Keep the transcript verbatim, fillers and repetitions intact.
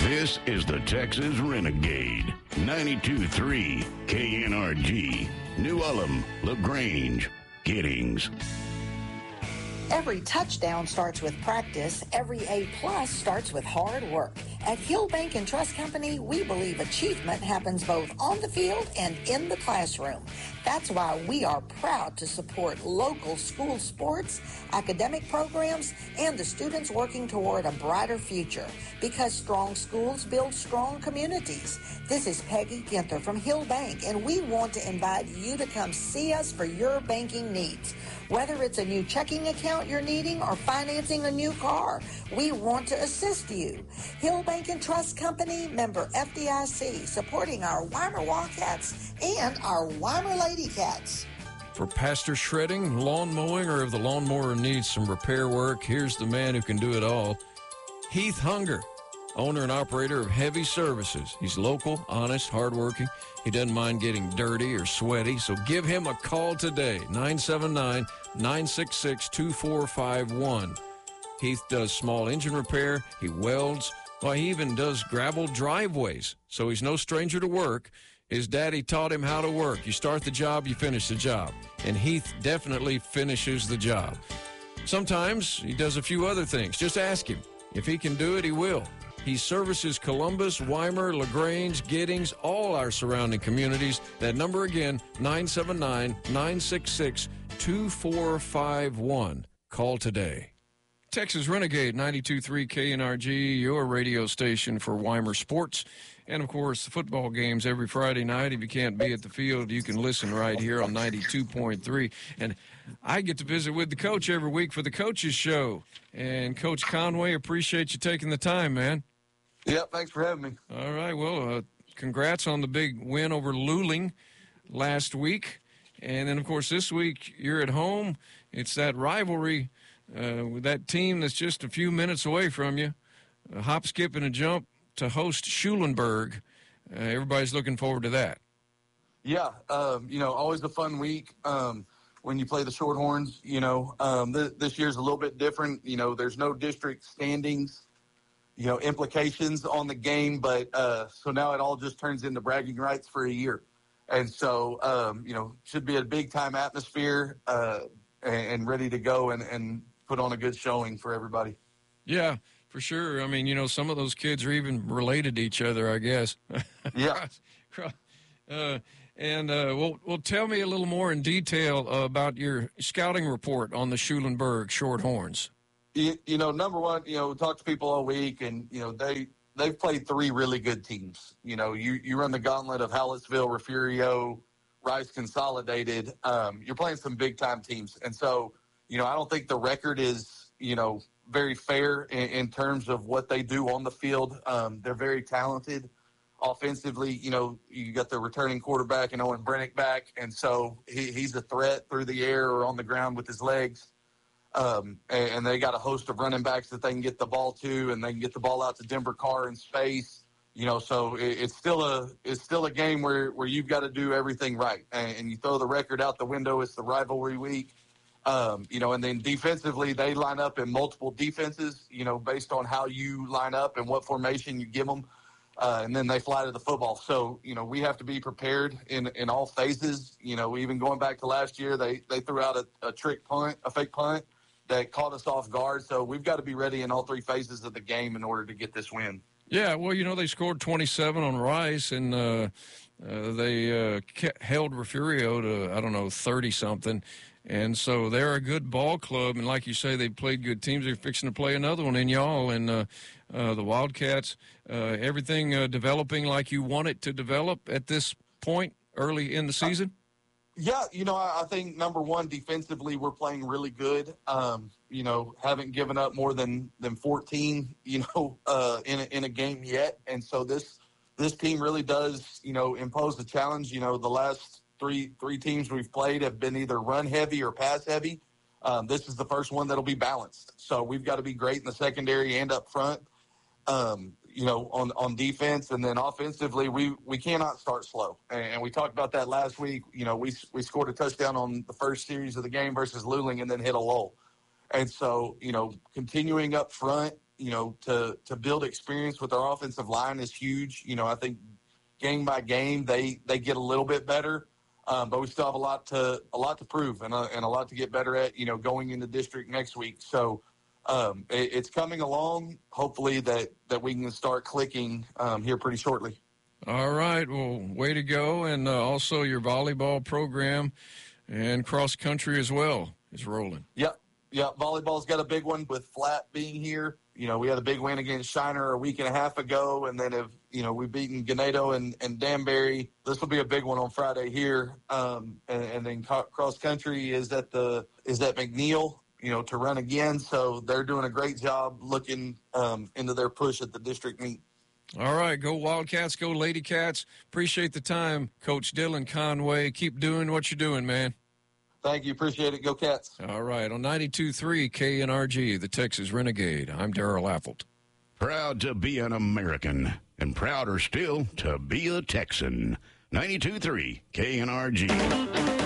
This is the Texas Renegade, ninety-two point three K N R G, New Ulm, LaGrange, Giddings. Every touchdown starts with practice. Every A-plus starts with hard work. At Hill Bank and Trust Company, we believe achievement happens both on the field and in the classroom. That's why we are proud to support local school sports, academic programs, and the students working toward a brighter future. Because strong schools build strong communities. This is Peggy Ginther from Hill Bank, and we want to invite you to come see us for your banking needs. Whether it's a new checking account you're needing or financing a new car, we want to assist you. Hill Bank and Trust Company, member F D I C, supporting our Weimar Wildcats and our Weimar Lady Cats. For pasture shredding, lawn mowing, or if the lawnmower needs some repair work, here's the man who can do it all. Heath Hunger, owner and operator of Heavy Services. He's local, honest, hardworking. He doesn't mind getting dirty or sweaty, so give him a call today, nine seven nine, nine six six, two four five one. Heath does small engine repair. He welds. Well, he even does gravel driveways, so he's no stranger to work. His daddy taught him how to work. You start the job, you finish the job. And Heath definitely finishes the job. Sometimes he does a few other things. Just ask him. If he can do it, he will. He services Columbus, Weimar, LaGrange, Giddings, all our surrounding communities. That number again, nine seven nine, nine six six, two four five one. Call today. Texas Renegade, ninety-two point three K N R G, your radio station for Weimar sports. And, of course, the football games every Friday night. If you can't be at the field, you can listen right here on ninety-two point three. And I get to visit with the coach every week for the Coaches Show. And, Coach Conway, appreciate you taking the time, man. Yeah, thanks for having me. All right, well, uh, congrats on the big win over Luling last week. And then, of course, this week you're at home. It's that rivalry uh, with that team that's just a few minutes away from you. A hop, skip, and a jump to host Schulenburg. Uh, everybody's looking forward to that. Yeah, um, you know, always a fun week um, when you play the Shorthorns. You know, um, th- this year's a little bit different. You know, there's no district standings, you know, implications on the game, but uh, so now it all just turns into bragging rights for a year. And so, um, you know, should be a big-time atmosphere uh, and, and ready to go and, and put on a good showing for everybody. Yeah, for sure. I mean, you know, some of those kids are even related to each other, I guess. Yeah. uh, and, uh, well, well, tell me a little more in detail uh, about your scouting report on the Schulenburg Shorthorns. You, you know, number one, you know, we talked to people all week, and, you know, they, they've played three really good teams. You know, you, you run the gauntlet of Hallettsville, Refugio, Rice Consolidated. Um, you're playing some big-time teams. And so, you know, I don't think the record is, you know, very fair in, in terms of what they do on the field. Um, they're very talented offensively. You know, you got the returning quarterback and Owen Brennick back, and so he, he's a threat through the air or on the ground with his legs. Um, and, and they got a host of running backs that they can get the ball to, and they can get the ball out to Denver Carr in space. You know, so it, it's still a it's still a game where, where you've got to do everything right, and, and you throw the record out the window. It's the rivalry week. Um, you know, and then defensively, they line up in multiple defenses, you know, based on how you line up and what formation you give them. Uh, and then they fly to the football. So, you know, we have to be prepared in, in all phases. You know, even going back to last year, they, they threw out a, a trick punt, a fake punt that caught us off guard. So we've got to be ready in all three phases of the game in order to get this win. Yeah, well, you know, they scored twenty-seven on Rice, and uh, uh, they uh, held Refugio to, I don't know, thirty-something. And so they're a good ball club, and like you say, they played good teams. They're fixing to play another one in y'all, and uh, uh, the Wildcats. Uh, everything uh, developing like you want it to develop at this point early in the season? Uh, yeah, you know, I, I think, number one, defensively, we're playing really good. Um, you know, haven't given up more than, than fourteen, you know, uh, in, a, in a game yet. And so this this team really does, you know, impose the challenge. You know, the last – Three three teams we've played have been either run heavy or pass heavy. Um, this is the first one that'll be balanced. So we've got to be great in the secondary and up front, um, you know, on, on defense. And then offensively, we, we cannot start slow. And, and we talked about that last week. You know, we we scored a touchdown on the first series of the game versus Luling and then hit a lull. And so, you know, continuing up front, you know, to to build experience with our offensive line is huge. You know, I think game by game they they get a little bit better, um, but we still have a lot to a lot to prove and a, and a lot to get better at. You know, going into district next week, so um, it, it's coming along. Hopefully that that we can start clicking um, here pretty shortly. All right, well, way to go, and uh, also your volleyball program and cross country as well is rolling. Yep. Yeah, volleyball's got a big one with Flat being here. You know, we had a big win against Shiner a week and a half ago, and then, if you know, we've beaten Ganado and, and Danbury. This will be a big one on Friday here. Um, and, and then co- cross country is at the is at McNeil, you know, to run again. So they're doing a great job looking um, into their push at the district meet. All right, go Wildcats, go Lady Cats. Appreciate the time, Coach Dylan Conway. Keep doing what you're doing, man. Thank you. Appreciate it. Go Cats. All right. On ninety-two point three K N R G, the Texas Renegade, I'm Darrell Affold. Proud to be an American and prouder still to be a Texan. ninety-two point three K N R G.